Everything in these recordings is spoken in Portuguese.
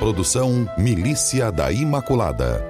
Produção Milícia da Imaculada.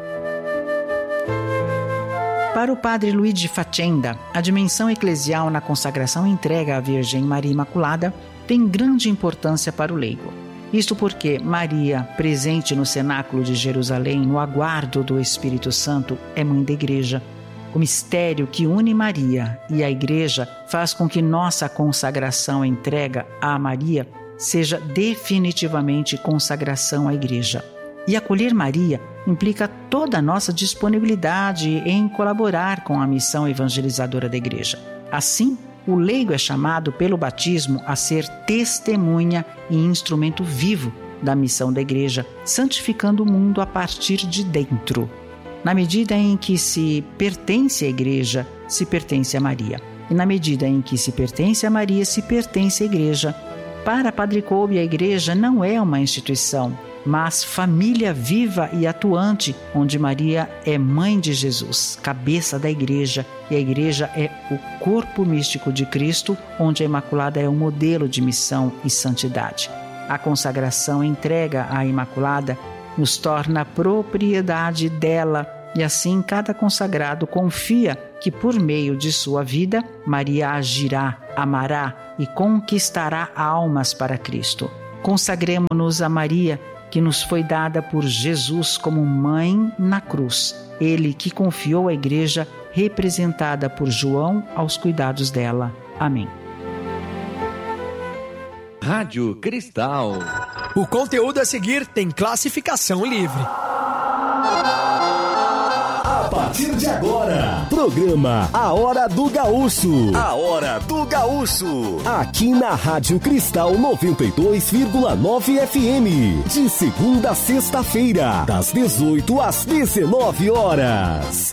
Para o padre Luigi Facenda, a dimensão eclesial na consagração e entrega à Virgem Maria Imaculada tem grande importância para o leigo. Isto porque Maria, presente no cenáculo de Jerusalém, no aguardo do Espírito Santo, é mãe da Igreja. O mistério que une Maria e a Igreja faz com que nossa consagração e entrega a Maria seja definitivamente consagração à Igreja. E acolher Maria implica toda a nossa disponibilidade em colaborar com a missão evangelizadora da Igreja. Assim, o leigo é chamado pelo batismo a ser testemunha e instrumento vivo da missão da Igreja, santificando o mundo a partir de dentro. Na medida em que se pertence à Igreja, se pertence a Maria. E na medida em que se pertence a Maria, se pertence à Igreja. Para Padre Kolbe, a Igreja não é uma instituição, mas família viva e atuante, onde Maria é mãe de Jesus, cabeça da Igreja, e a Igreja é o corpo místico de Cristo, onde a Imaculada é o modelo de missão e santidade. A consagração e entrega à Imaculada nos torna propriedade dela, e assim cada consagrado confia que por meio de sua vida, Maria agirá, amará e conquistará almas para Cristo. Consagremo-nos a Maria, que nos foi dada por Jesus como mãe na cruz. Ele que confiou a Igreja, representada por João, aos cuidados dela. Amém. Rádio Cristal. O conteúdo a seguir tem classificação livre. A partir de agora, programa A Hora do Gaúcho. A Hora do Gaúcho. Aqui na Rádio Cristal 92,9 FM. De segunda a sexta-feira, das 18 às 19 horas.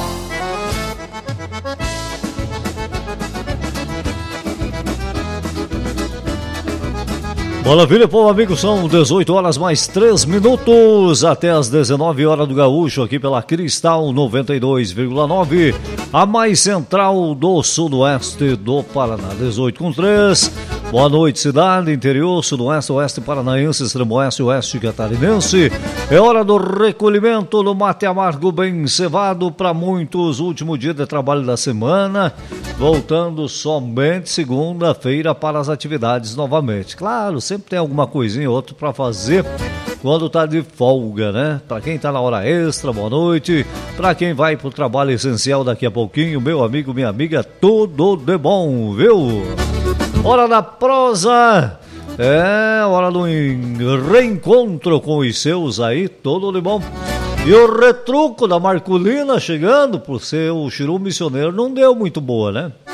Maravilha, povo amigo, são 18 horas mais 3 minutos até as 19 horas do Gaúcho, aqui pela Cristal 92,9, a mais central do sudoeste do Paraná. 18:3. Boa noite, cidade, interior, sudoeste, oeste paranaense, extremo oeste, oeste catarinense. É hora do recolhimento do mate amargo bem cevado para muitos. Último dia de trabalho da semana, voltando somente segunda-feira para as atividades novamente. Claro, sempre tem alguma coisinha ou outra para fazer quando tá de folga, né? Para quem tá na hora extra, boa noite. Para quem vai pro trabalho essencial daqui a pouquinho, meu amigo, minha amiga, tudo de bom, viu? Hora da prosa, hora do reencontro com os seus aí, tudo de bom. E o retruco da Marculina chegando pro seu Chiru Missioneiro não deu muito boa, né?